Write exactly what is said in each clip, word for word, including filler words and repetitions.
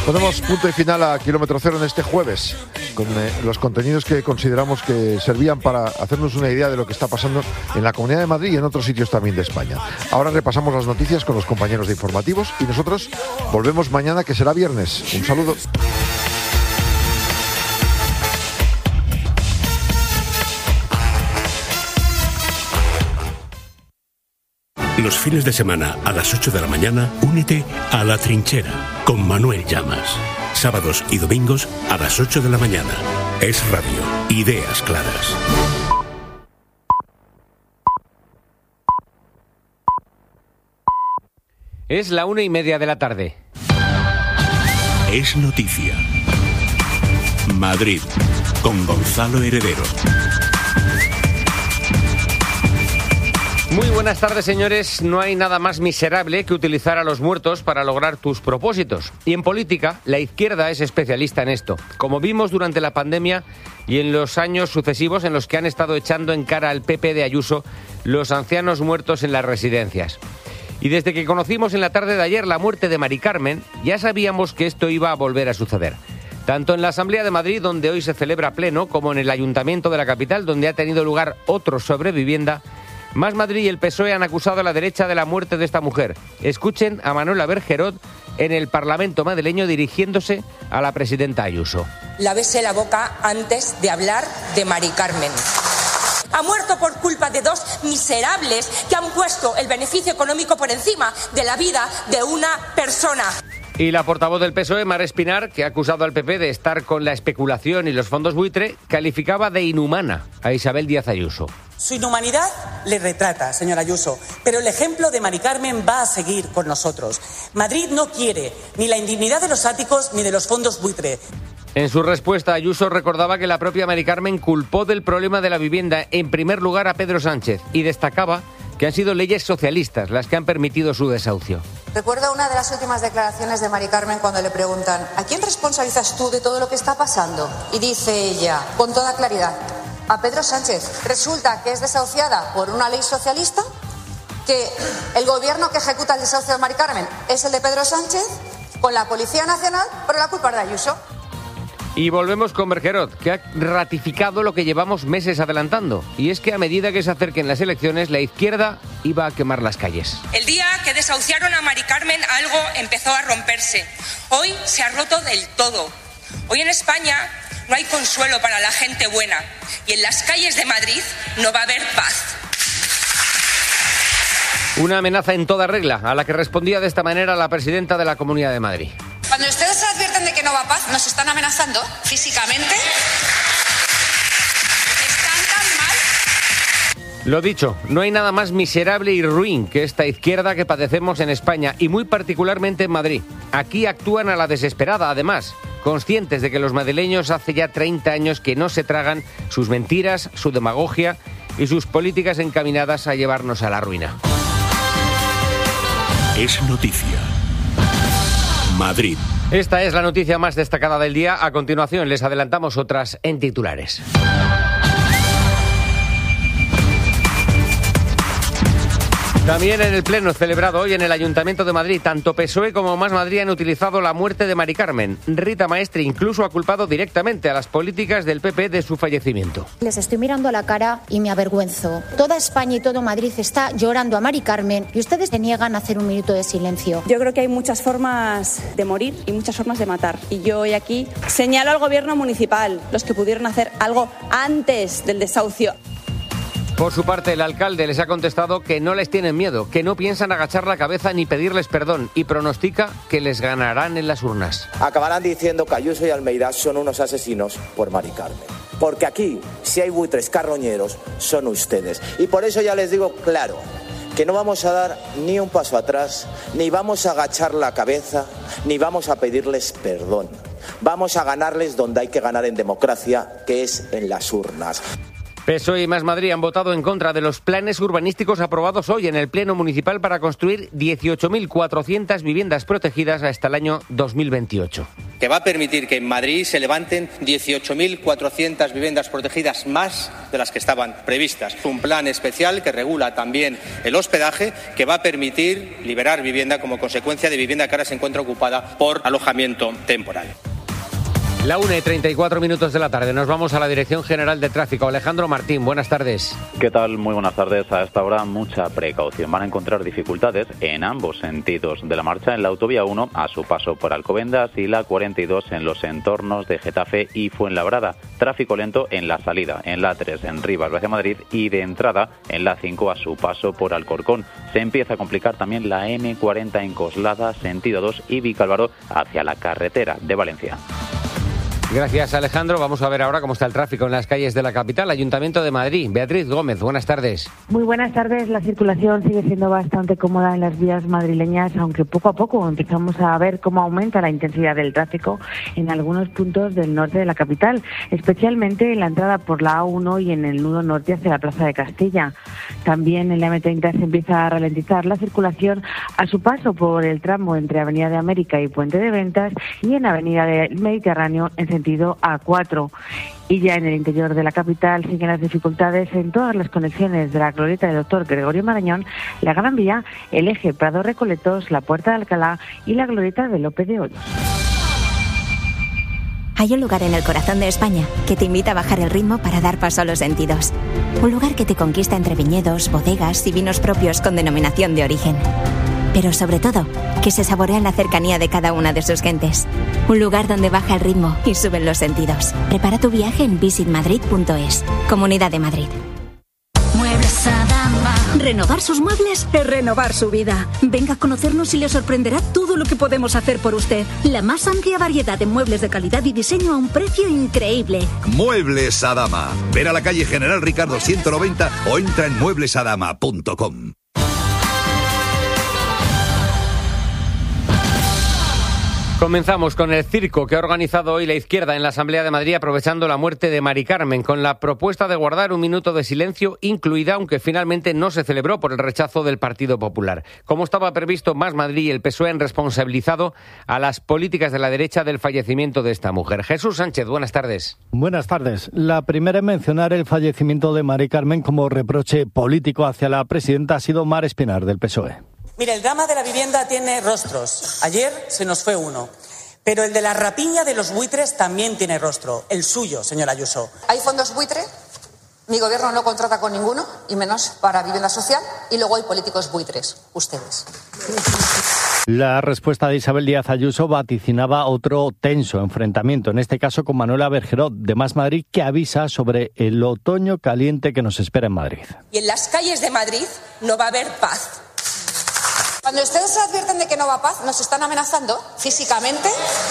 Ponemos punto y final a Kilómetro Cero en este jueves, con eh, los contenidos que consideramos que servían para hacernos una idea de lo que está pasando en la Comunidad de Madrid y en otros sitios también de España. Ahora repasamos las noticias con los compañeros de informativos y nosotros volvemos mañana, que será viernes. Un saludo. Los fines de semana a las ocho de la mañana, únete a La Trinchera con Manuel Llamas. Sábados y domingos a las ocho de la mañana. Es Radio. Ideas claras. Es la una y media de la tarde. Es noticia. Madrid, con Gonzalo Heredero. Muy buenas tardes, señores. No hay nada más miserable que utilizar a los muertos para lograr tus propósitos. Y en política, la izquierda es especialista en esto, como vimos durante la pandemia y en los años sucesivos en los que han estado echando en cara al P P de Ayuso los ancianos muertos en las residencias. Y desde que conocimos en la tarde de ayer la muerte de Mari Carmen, ya sabíamos que esto iba a volver a suceder. Tanto en la Asamblea de Madrid, donde hoy se celebra pleno, como en el Ayuntamiento de la capital, donde ha tenido lugar otro sobre vivienda, Más Madrid y el P S O E han acusado a la derecha de la muerte de esta mujer. Escuchen a Manuela Bergerot en el Parlamento madrileño dirigiéndose a la presidenta Ayuso. Lávese la boca antes de hablar de Mari Carmen. Ha muerto por culpa de dos miserables que han puesto el beneficio económico por encima de la vida de una persona. Y la portavoz del P S O E, Mar Espinar, que ha acusado al P P de estar con la especulación y los fondos buitre, calificaba de inhumana a Isabel Díaz Ayuso. Su inhumanidad le retrata, señora Ayuso, pero el ejemplo de Mari Carmen va a seguir con nosotros. Madrid no quiere ni la indignidad de los áticos ni de los fondos buitre. En su respuesta, Ayuso recordaba que la propia Mari Carmen culpó del problema de la vivienda en primer lugar a Pedro Sánchez y destacaba que han sido leyes socialistas las que han permitido su desahucio. Recuerdo una de las últimas declaraciones de Mari Carmen cuando le preguntan ¿a quién responsabilizas tú de todo lo que está pasando? Y dice ella, con toda claridad, a Pedro Sánchez. Resulta que es desahuciada por una ley socialista, que el gobierno que ejecuta el desahucio de Mari Carmen es el de Pedro Sánchez, con la Policía Nacional, pero la culpa es de Ayuso. Y volvemos con Bergerot, que ha ratificado lo que llevamos meses adelantando. Y es que a medida que se acerquen las elecciones, la izquierda iba a quemar las calles. El día que desahuciaron a Mari Carmen, algo empezó a romperse. Hoy se ha roto del todo. Hoy en España no hay consuelo para la gente buena. Y en las calles de Madrid no va a haber paz. Una amenaza en toda regla, a la que respondía de esta manera la presidenta de la Comunidad de Madrid. Cuando ustedes advierten de que no va paz, ¿nos están amenazando físicamente? ¿Están tan mal? Lo dicho, no hay nada más miserable y ruin que esta izquierda que padecemos en España y muy particularmente en Madrid. Aquí actúan a la desesperada, además, conscientes de que los madrileños hace ya treinta años que no se tragan sus mentiras, su demagogia y sus políticas encaminadas a llevarnos a la ruina. Es noticia. Madrid. Esta es la noticia más destacada del día. A continuación les adelantamos otras en titulares. También en el pleno celebrado hoy en el Ayuntamiento de Madrid, tanto P S O E como Más Madrid han utilizado la muerte de Mari Carmen. Rita Maestre incluso ha culpado directamente a las políticas del P P de su fallecimiento. Les estoy mirando a la cara y me avergüenzo. Toda España y todo Madrid está llorando a Mari Carmen y ustedes se niegan a hacer un minuto de silencio. Yo creo que hay muchas formas de morir y muchas formas de matar. Y yo hoy aquí señalo al gobierno municipal, los que pudieron hacer algo antes del desahucio. Por su parte, el alcalde les ha contestado que no les tienen miedo, que no piensan agachar la cabeza ni pedirles perdón y pronostica que les ganarán en las urnas. Acabarán diciendo que Ayuso y Almeida son unos asesinos por Mari Carmen. Porque aquí, si hay buitres carroñeros, son ustedes. Y por eso ya les digo claro, que no vamos a dar ni un paso atrás, ni vamos a agachar la cabeza, ni vamos a pedirles perdón. Vamos a ganarles donde hay que ganar en democracia, que es en las urnas. P S O E y Más Madrid han votado en contra de los planes urbanísticos aprobados hoy en el Pleno Municipal para construir dieciocho mil cuatrocientas viviendas protegidas hasta el año dos mil veintiocho. que va a permitir que en Madrid se levanten dieciocho mil cuatrocientas viviendas protegidas más de las que estaban previstas. Un plan especial que regula también el hospedaje, que va a permitir liberar vivienda como consecuencia de vivienda que ahora se encuentra ocupada por alojamiento temporal. La una y treinta y cuatro minutos de la tarde. Nos vamos a la Dirección General de Tráfico. Alejandro Martín, buenas tardes. ¿Qué tal? Muy buenas tardes. A esta hora mucha precaución. Van a encontrar dificultades en ambos sentidos de la marcha, en la autovía uno a su paso por Alcobendas y la cuarenta y dos en los entornos de Getafe y Fuenlabrada. Tráfico lento en la salida, en la tres en Rivas hacia Madrid y de entrada en la cinco a su paso por Alcorcón. Se empieza a complicar también la eme cuarenta en Coslada, sentido dos y Vicálvaro hacia la carretera de Valencia. Gracias, Alejandro. Vamos a ver ahora cómo está el tráfico en las calles de la capital. Ayuntamiento de Madrid. Beatriz Gómez, buenas tardes. Muy buenas tardes. La circulación sigue siendo bastante cómoda en las vías madrileñas, aunque poco a poco empezamos a ver cómo aumenta la intensidad del tráfico en algunos puntos del norte de la capital, especialmente en la entrada por la A uno y en el nudo norte hacia la Plaza de Castilla. También en la eme treinta se empieza a ralentizar la circulación a su paso por el tramo entre Avenida de América y Puente de Ventas y en Avenida del Mediterráneo en sentido A cuatro. Y ya en el interior de la capital siguen las dificultades en todas las conexiones de la glorieta del doctor Gregorio Marañón, la Gran Vía, el eje Prado-Recoletos, la Puerta de Alcalá y la glorieta de López de Hoyos. Hay un lugar en el corazón de España que te invita a bajar el ritmo para dar paso a los sentidos. Un lugar que te conquista entre viñedos, bodegas y vinos propios con denominación de origen. Pero sobre todo, que se saborea en la cercanía de cada una de sus gentes. Un lugar donde baja el ritmo y suben los sentidos. Prepara tu viaje en visit madrid punto es. Comunidad de Madrid. Muebles Adama. Renovar sus muebles es renovar su vida. Venga a conocernos y le sorprenderá todo lo que podemos hacer por usted. La más amplia variedad de muebles de calidad y diseño a un precio increíble. Muebles Adama. Ven a la calle General Ricardo ciento noventa o entra en muebles adama punto com. Comenzamos con el circo que ha organizado hoy la izquierda en la Asamblea de Madrid aprovechando la muerte de Mari Carmen, con la propuesta de guardar un minuto de silencio incluida, aunque finalmente no se celebró por el rechazo del Partido Popular. Como estaba previsto, Más Madrid y el P S O E han responsabilizado a las políticas de la derecha del fallecimiento de esta mujer. Jesús Sánchez, buenas tardes. Buenas tardes. La primera en mencionar el fallecimiento de Mari Carmen como reproche político hacia la presidenta ha sido Mar Espinar, del P S O E. Mire, el drama de la vivienda tiene rostros. Ayer se nos fue uno. Pero el de la rapiña de los buitres también tiene rostro. El suyo, señora Ayuso. ¿Hay fondos buitre? Mi gobierno no contrata con ninguno, y menos para vivienda social. Y luego hay políticos buitres, ustedes. La respuesta de Isabel Díaz Ayuso vaticinaba otro tenso enfrentamiento, en este caso con Manuela Bergerot, de Más Madrid, que avisa sobre el otoño caliente que nos espera en Madrid. Y en las calles de Madrid no va a haber paz. Cuando ustedes se advierten de que no va a paz, nos están amenazando físicamente.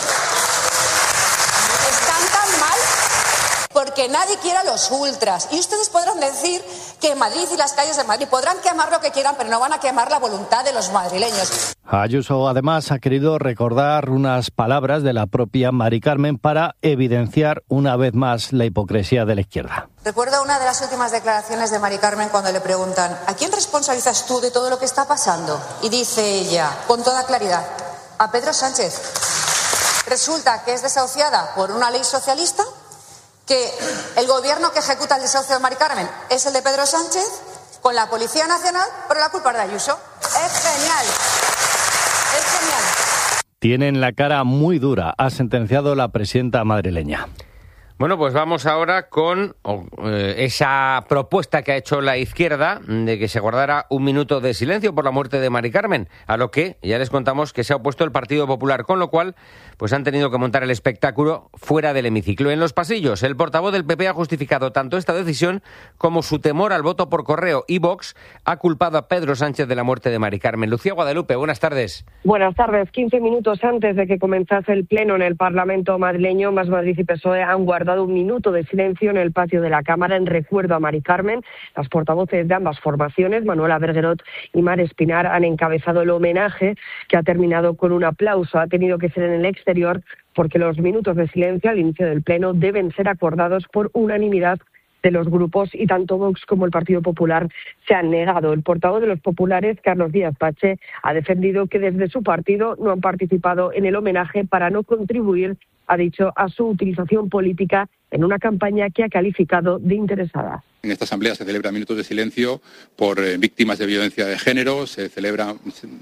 Están tan mal porque nadie quiere a los ultras. Y ustedes podrán decir que Madrid y las calles de Madrid podrán quemar lo que quieran, pero no van a quemar la voluntad de los madrileños. Ayuso, además, ha querido recordar unas palabras de la propia Mari Carmen para evidenciar una vez más la hipocresía de la izquierda. Recuerdo una de las últimas declaraciones de Mari Carmen cuando le preguntan ¿a quién responsabilizas tú de todo lo que está pasando? Y dice ella, con toda claridad, a Pedro Sánchez. Resulta que es desahuciada por una ley socialista, que el gobierno que ejecuta el desahucio de Mari Carmen es el de Pedro Sánchez, con la Policía Nacional, pero la culpa es de Ayuso. Es genial. Es genial. Tienen la cara muy dura, ha sentenciado la presidenta madrileña. Bueno, pues vamos ahora con eh, esa propuesta que ha hecho la izquierda de que se guardara un minuto de silencio por la muerte de Mari Carmen, a lo que ya les contamos que se ha opuesto el Partido Popular, con lo cual pues han tenido que montar el espectáculo fuera del hemiciclo. En los pasillos, el portavoz del P P ha justificado tanto esta decisión como su temor al voto por correo, y Vox ha culpado a Pedro Sánchez de la muerte de Mari Carmen. Lucía Guadalupe, buenas tardes. Buenas tardes. quince minutos antes de que comenzase el pleno en el Parlamento madrileño, Más Madrid y P S O E han guardado dado un minuto de silencio en el patio de la Cámara en recuerdo a Mari Carmen. Las portavoces de ambas formaciones, Manuela Bergerot y Mar Espinar, han encabezado el homenaje, que ha terminado con un aplauso. Ha tenido que ser en el exterior porque los minutos de silencio al inicio del pleno deben ser acordados por unanimidad de los grupos y tanto Vox como el Partido Popular se han negado. El portavoz de los populares, Carlos Díaz Pache, ha defendido que desde su partido no han participado en el homenaje para no contribuir, ha dicho, a su utilización política en una campaña que ha calificado de interesada. En esta asamblea se celebran minutos de silencio por eh, víctimas de violencia de género, se celebran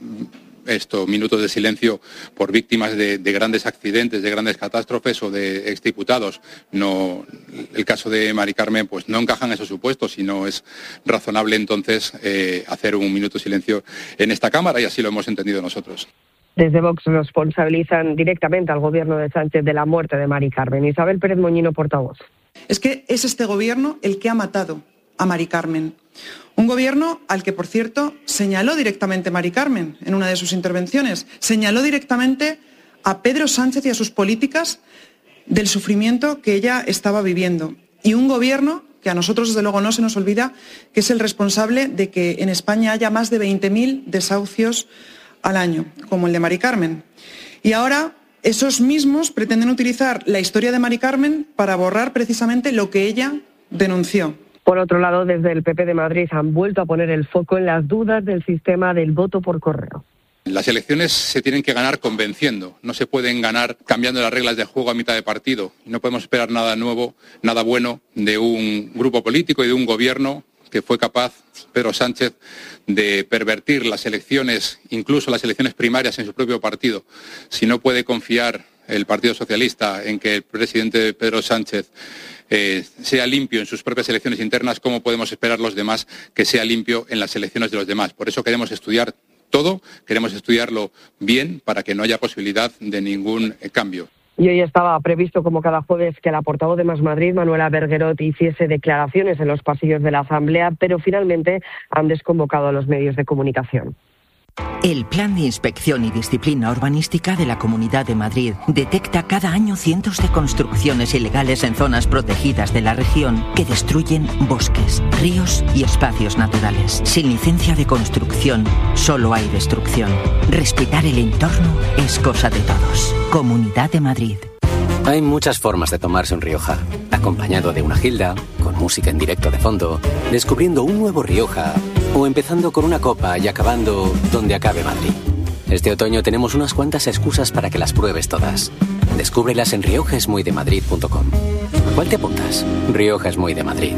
estos minutos de silencio por víctimas de, de grandes accidentes, de grandes catástrofes o de exdiputados. No, el caso de Mari Carmen pues no encaja en esos supuestos y no es razonable entonces eh, hacer un minuto de silencio en esta Cámara, y así lo hemos entendido nosotros. Desde Vox responsabilizan directamente al gobierno de Sánchez de la muerte de Mari Carmen. Isabel Pérez Moñino, portavoz. Es que es este gobierno el que ha matado a Mari Carmen. Un gobierno al que, por cierto, señaló directamente Mari Carmen en una de sus intervenciones. Señaló directamente a Pedro Sánchez y a sus políticas del sufrimiento que ella estaba viviendo. Y un gobierno que a nosotros, desde luego, no se nos olvida que es el responsable de que en España haya más de veinte mil desahucios al año, como el de Mari Carmen. Y ahora esos mismos pretenden utilizar la historia de Mari Carmen para borrar precisamente lo que ella denunció. Por otro lado, desde el P P de Madrid han vuelto a poner el foco en las dudas del sistema del voto por correo. Las elecciones se tienen que ganar convenciendo, no se pueden ganar cambiando las reglas de juego a mitad de partido. No podemos esperar nada nuevo, nada bueno de un grupo político y de un gobierno que fue capaz, Pedro Sánchez, de pervertir las elecciones, incluso las elecciones primarias en su propio partido. Si no puede confiar el Partido Socialista en que el presidente Pedro Sánchez eh, sea limpio en sus propias elecciones internas, ¿cómo podemos esperar los demás que sea limpio en las elecciones de los demás? Por eso queremos estudiar todo, queremos estudiarlo bien para que no haya posibilidad de ningún eh, cambio. Y hoy estaba previsto, como cada jueves, que la portavoz de Más Madrid, Manuela Berguerot, hiciese declaraciones en los pasillos de la Asamblea, pero finalmente han desconvocado a los medios de comunicación. El Plan de Inspección y Disciplina Urbanística de la Comunidad de Madrid detecta cada año cientos de construcciones ilegales en zonas protegidas de la región que destruyen bosques, ríos y espacios naturales. Sin licencia de construcción, solo hay destrucción. Respetar el entorno es cosa de todos. Comunidad de Madrid. Hay muchas formas de tomarse un Rioja. Acompañado de una gilda, con música en directo de fondo, descubriendo un nuevo Rioja, o empezando con una copa y acabando donde acabe Madrid. Este otoño tenemos unas cuantas excusas para que las pruebes todas. Descúbrelas en rioja es muy de madrid punto com. ¿Cuál te apuntas? Rioja es muy de Madrid.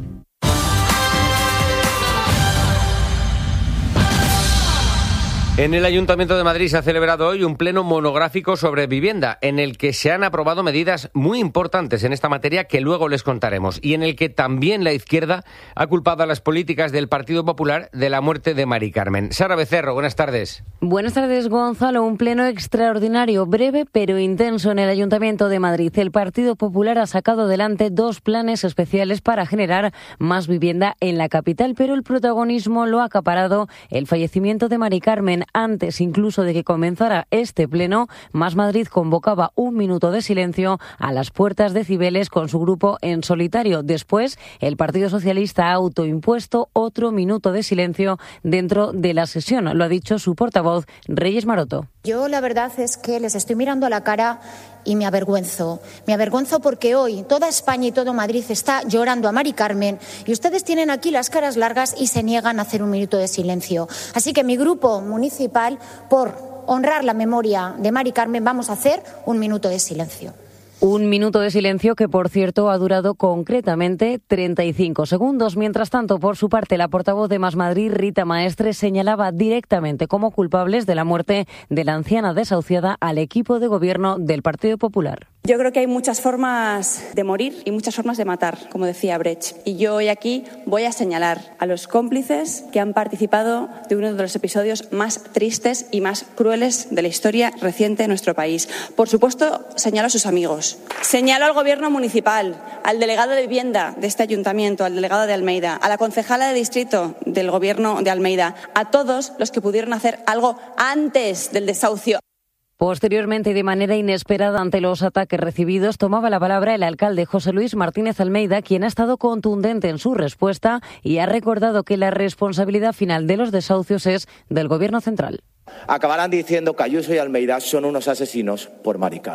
En el Ayuntamiento de Madrid se ha celebrado hoy un pleno monográfico sobre vivienda, en el que se han aprobado medidas muy importantes en esta materia que luego les contaremos, y en el que también la izquierda ha culpado a las políticas del Partido Popular de la muerte de Mari Carmen. Sara Becerro, buenas tardes. Buenas tardes, Gonzalo. Un pleno extraordinario, breve pero intenso en el Ayuntamiento de Madrid. El Partido Popular ha sacado adelante dos planes especiales para generar más vivienda en la capital, pero el protagonismo lo ha acaparado el fallecimiento de Mari Carmen. Antes incluso de que comenzara este pleno, Más Madrid convocaba un minuto de silencio a las puertas de Cibeles con su grupo en solitario. Después, el Partido Socialista ha autoimpuesto otro minuto de silencio dentro de la sesión. Lo ha dicho su portavoz, Reyes Maroto. Yo la verdad es que les estoy mirando a la cara y me avergüenzo. Me avergüenzo porque hoy toda España y todo Madrid está llorando a Mari Carmen y ustedes tienen aquí las caras largas y se niegan a hacer un minuto de silencio. Así que mi grupo municipal, por honrar la memoria de Mari Carmen, vamos a hacer un minuto de silencio. Un minuto de silencio que, por cierto, ha durado concretamente treinta y cinco segundos. Mientras tanto, por su parte, la portavoz de Más Madrid, Rita Maestre, señalaba directamente como culpables de la muerte de la anciana desahuciada al equipo de gobierno del Partido Popular. Yo creo que hay muchas formas de morir y muchas formas de matar, como decía Brecht. Y yo hoy aquí voy a señalar a los cómplices que han participado de uno de los episodios más tristes y más crueles de la historia reciente de nuestro país. Por supuesto, señalo a sus amigos. Señalo al Gobierno municipal, al delegado de vivienda de este ayuntamiento, al delegado de Almeida, a la concejala de distrito del Gobierno de Almeida, a todos los que pudieron hacer algo antes del desahucio. Posteriormente y de manera inesperada ante los ataques recibidos, tomaba la palabra el alcalde José Luis Martínez Almeida, quien ha estado contundente en su respuesta y ha recordado que la responsabilidad final de los desahucios es del Gobierno central. Acabarán diciendo que Ayuso y Almeida son unos asesinos por Mari Carmen.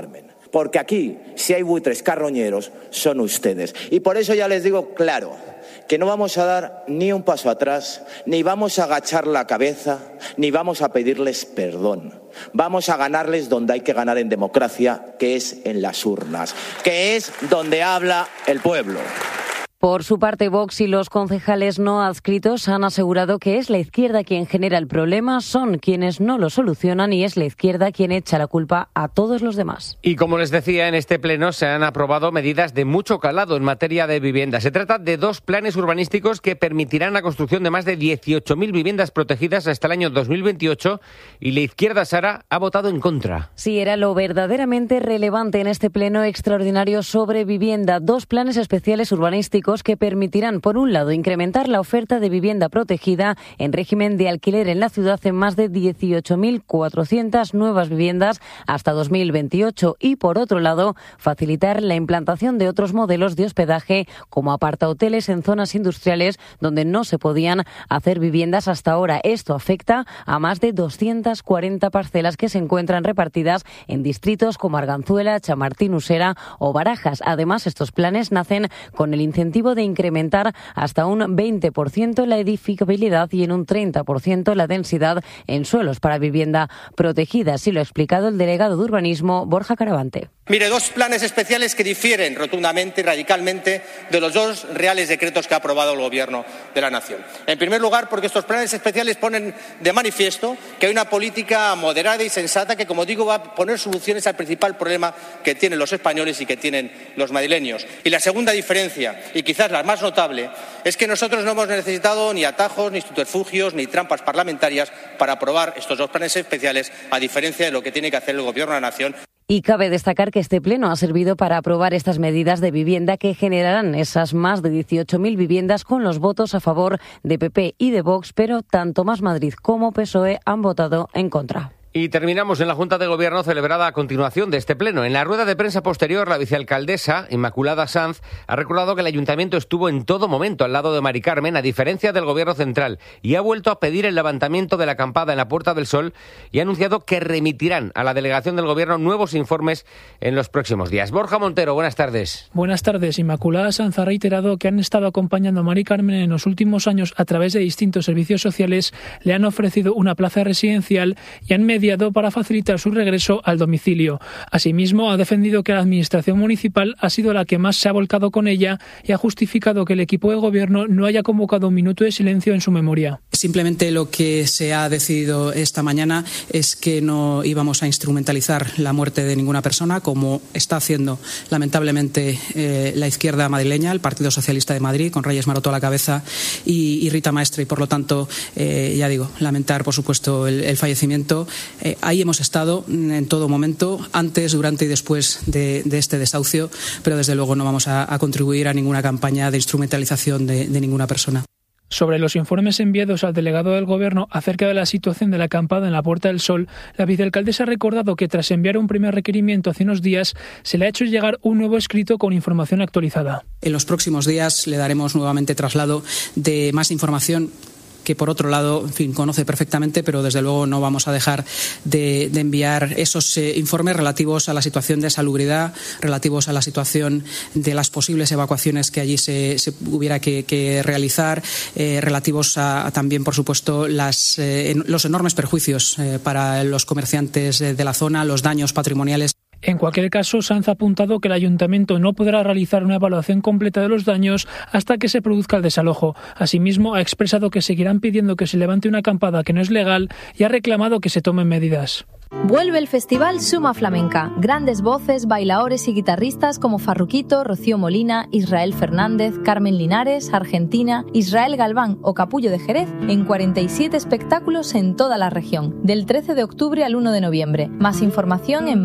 Porque aquí, si hay buitres carroñeros, son ustedes. Y por eso ya les digo claro, que no vamos a dar ni un paso atrás, ni vamos a agachar la cabeza, ni vamos a pedirles perdón. Vamos a ganarles donde hay que ganar en democracia, que es en las urnas, que es donde habla el pueblo. Por su parte, Vox y los concejales no adscritos han asegurado que es la izquierda quien genera el problema, son quienes no lo solucionan y es la izquierda quien echa la culpa a todos los demás. Y como les decía, en este pleno se han aprobado medidas de mucho calado en materia de vivienda. Se trata de dos planes urbanísticos que permitirán la construcción de más de dieciocho mil viviendas protegidas hasta el año dos mil veintiocho y la izquierda, Sara, ha votado en contra. Sí, era lo verdaderamente relevante en este pleno extraordinario sobre vivienda. Dos planes especiales urbanísticos que permitirán, por un lado, incrementar la oferta de vivienda protegida en régimen de alquiler en la ciudad en más de dieciocho mil cuatrocientas nuevas viviendas hasta dos mil veintiocho y, por otro lado, facilitar la implantación de otros modelos de hospedaje como apartahoteles en zonas industriales donde no se podían hacer viviendas hasta ahora. Esto afecta a más de doscientas cuarenta parcelas que se encuentran repartidas en distritos como Arganzuela, Chamartín, Usera o Barajas. Además, estos planes nacen con el incentivo de incrementar hasta un veinte por ciento la edificabilidad y en un treinta por ciento la densidad en suelos para vivienda protegida. Así lo ha explicado el delegado de Urbanismo, Borja Caravante. Mire, dos planes especiales que difieren rotundamente y radicalmente de los dos reales decretos que ha aprobado el Gobierno de la Nación. En primer lugar, porque estos planes especiales ponen de manifiesto que hay una política moderada y sensata que, como digo, va a poner soluciones al principal problema que tienen los españoles y que tienen los madrileños. Y la segunda diferencia, y quizás la más notable, es que nosotros no hemos necesitado ni atajos, ni subterfugios, ni trampas parlamentarias para aprobar estos dos planes especiales, a diferencia de lo que tiene que hacer el Gobierno de la Nación. Y cabe destacar que este pleno ha servido para aprobar estas medidas de vivienda que generarán esas más de dieciocho mil viviendas con los votos a favor de P P y de Vox, pero tanto Más Madrid como P S O E han votado en contra. Y terminamos en la Junta de Gobierno celebrada a continuación de este pleno. En la rueda de prensa posterior, la vicealcaldesa Inmaculada Sanz ha recordado que el ayuntamiento estuvo en todo momento al lado de Mari Carmen, a diferencia del Gobierno central, y ha vuelto a pedir el levantamiento de la acampada en la Puerta del Sol y ha anunciado que remitirán a la delegación del Gobierno nuevos informes en los próximos días. Borja Montero, buenas tardes. Buenas tardes. Inmaculada Sanz ha reiterado que han estado acompañando a Mari Carmen en los últimos años a través de distintos servicios sociales, le han ofrecido una plaza residencial y han mediado para facilitar su regreso al domicilio. Asimismo, ha defendido que la Administración municipal ha sido la que más se ha volcado con ella y ha justificado que el equipo de gobierno no haya convocado un minuto de silencio en su memoria. Simplemente lo que se ha decidido esta mañana es que no íbamos a instrumentalizar la muerte de ninguna persona, como está haciendo lamentablemente eh, la izquierda madrileña, el Partido Socialista de Madrid, con Reyes Maroto a la cabeza y, y Rita Maestre, y por lo tanto, eh, ya digo, lamentar por supuesto el, el fallecimiento. Eh, ahí hemos estado en todo momento, antes, durante y después de, de este desahucio, pero desde luego no vamos a, a contribuir a ninguna campaña de instrumentalización de, de ninguna persona. Sobre los informes enviados al delegado del Gobierno acerca de la situación de la acampada en la Puerta del Sol, la vicealcaldesa ha recordado que tras enviar un primer requerimiento hace unos días, se le ha hecho llegar un nuevo escrito con información actualizada. En los próximos días le daremos nuevamente traslado de más información que por otro lado, en fin, conoce perfectamente, pero desde luego no vamos a dejar de, de enviar esos eh, informes relativos a la situación de salubridad, relativos a la situación de las posibles evacuaciones que allí se, se hubiera que, que realizar, eh, relativos a, a también, por supuesto, las, eh, en, los enormes perjuicios eh, para los comerciantes de, de la zona, los daños patrimoniales. En cualquier caso, Sanz ha apuntado que el ayuntamiento no podrá realizar una evaluación completa de los daños hasta que se produzca el desalojo. Asimismo, ha expresado que seguirán pidiendo que se levante una acampada que no es legal y ha reclamado que se tomen medidas. Vuelve el Festival Suma Flamenca. Grandes voces, bailaores y guitarristas como Farruquito, Rocío Molina, Israel Fernández, Carmen Linares, Argentina, Israel Galván o Capullo de Jerez en cuarenta y siete espectáculos en toda la región, del trece de octubre al uno de noviembre. Más información en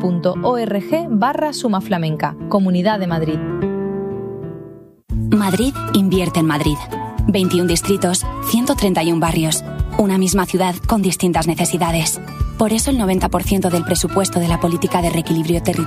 madrid.org barra Suma Flamenca. Comunidad de Madrid. Madrid invierte en Madrid. veintiún distritos, ciento treinta y uno barrios. Una misma ciudad con distintas necesidades. Por eso el noventa por ciento del presupuesto de la política de reequilibrio territorial